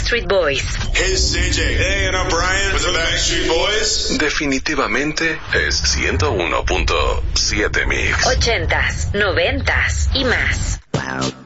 Backstreet Boys. Hey, it's CJ. Hey, and I'm Brian with the Backstreet Boys. Definitivamente es 101.7 Mix. 80s, 90s y más.